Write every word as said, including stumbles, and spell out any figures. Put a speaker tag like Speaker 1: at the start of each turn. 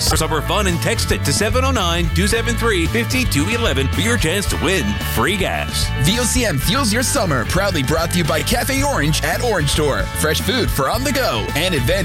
Speaker 1: For summer fun and text it to seven oh nine, two seven three, five two one one for your chance to win free gas.
Speaker 2: V O C M fuels your summer. Proudly brought to you by Cafe Orange at Orange Store. Fresh food for on the go and advanced